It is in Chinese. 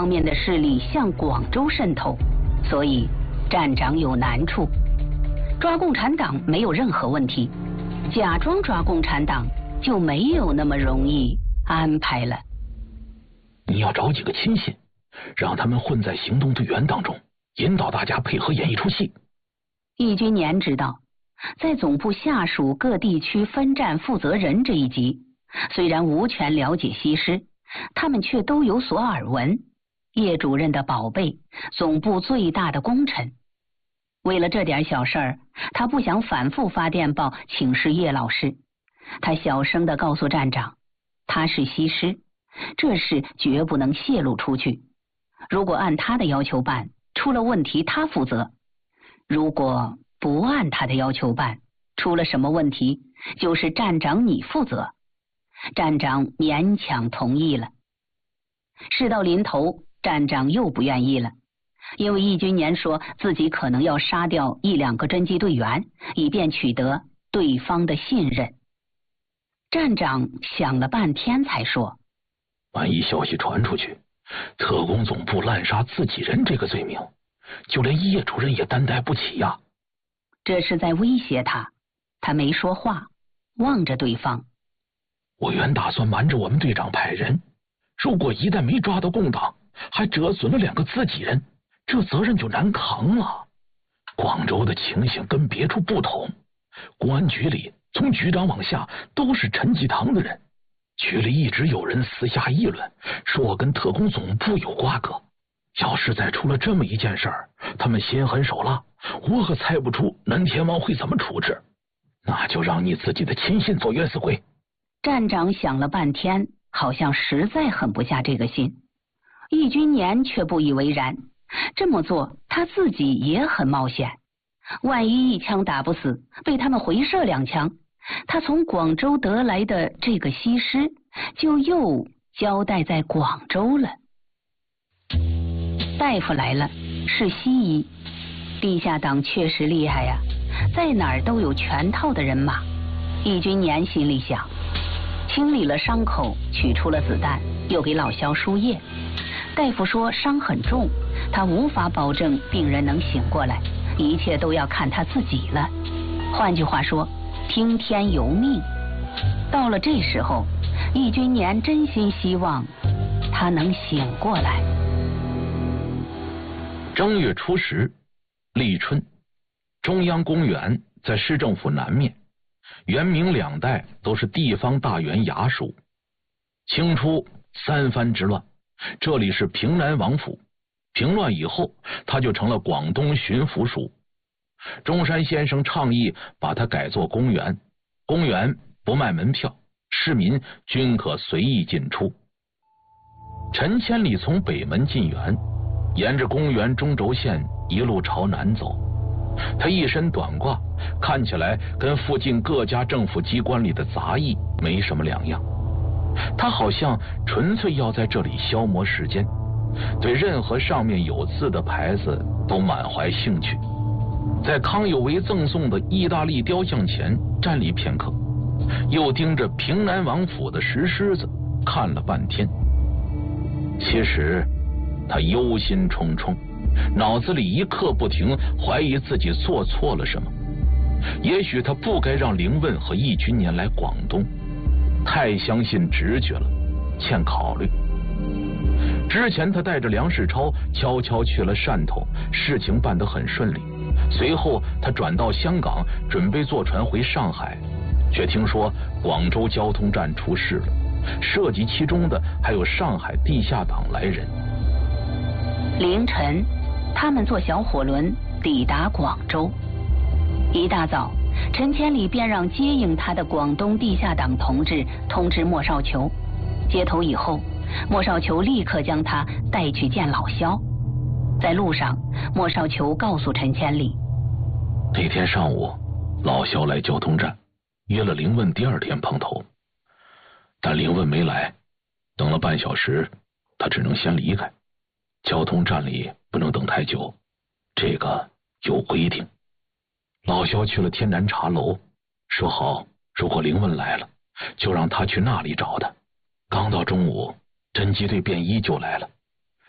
方面的势力向广州渗透，所以站长有难处。抓共产党没有任何问题，假装抓共产党就没有那么容易安排了。 你要找几个亲信，让他们混在行动队员当中，引导大家配合演一出戏。 易君年知道，在总部下属各地区分站负责人这一级，虽然无权了解西施，他们却都有所耳闻。叶主任的宝贝，总部最大的功臣。为了这点小事儿，他不想反复发电报请示叶老师。他小声地告诉站长，他是西施，这事绝不能泄露出去。如果按他的要求办，出了问题他负责；如果不按他的要求办，出了什么问题，就是站长你负责。站长勉强同意了。事到临头，站长又不愿意了，因为易君年说自己可能要杀掉1、2个侦缉队员，以便取得对方的信任。站长想了半天才说， 万一消息传出去，特工总部滥杀自己人这个罪名，就连叶主任也担待不起呀。 这是在威胁他。他没说话，望着对方。 我原打算瞒着我们队长派人，如果一旦没抓到共党，还折损了2个自己人，这责任就难扛了。广州的情形跟别处不同，公安局里从局长往下都是陈济棠的人，局里一直有人私下议论，说我跟特工总部有瓜葛。要是再出了这么一件事儿，他们心狠手辣，我可猜不出南天王会怎么处置。那就让你自己的亲信做冤死鬼。 站长想了半天，好像实在狠不下这个心。易君年却不以为然，这么做他自己也很冒险。万一一枪打不死，被他们回射2枪，他从广州得来的这个西施就又交代在广州了。大夫来了，是西医。地下党确实厉害呀，在哪儿都有全套的人马。易君年心里想，清理了伤口，取出了子弹，又给老肖输液。大夫说伤很重，他无法保证病人能醒过来，一切都要看他自己了。换句话说，听天由命。到了这时候，易君年真心希望他能醒过来。 正月初10，立春，中央公园在市政府南面，元明2代都是地方大员衙署。清初3藩之乱，这里是平南王府，平乱以后，它就成了广东巡抚署。中山先生倡议把它改作公园，公园不卖门票，市民均可随意进出。陈千里从北门进园，沿着公园中轴线一路朝南走。他一身短褂，看起来跟附近各家政府机关里的杂役没什么两样。他好像纯粹要在这里消磨时间，对任何上面有字的牌子都满怀兴趣。在康有为赠送的意大利雕像前站立片刻，又盯着平南王府的石狮子看了半天。其实他忧心忡忡，脑子里一刻不停，怀疑自己做错了什么。也许他不该让凌问和易君年来广东，太相信直觉了，欠考虑。之前他带着梁世超悄悄去了汕头，事情办得很顺利。随后他转到香港，准备坐船回上海，却听说广州交通站出事了，涉及其中的还有上海地下党来人。 凌晨，他们坐小火轮抵达广州。一大早，陈千里便让接应他的广东地下党同志通知莫少球。接头以后，莫少球立刻将他带去见老肖。在路上，莫少球告诉陈千里， 那天上午老肖来交通站约了凌问第2天碰头，但凌问没来，等了半小时，他只能先离开。交通站里不能等太久，这个有规定。老肖去了天南茶楼，说好如果凌问来了，就让他去那里找他。刚到中午，侦缉队便衣就来了，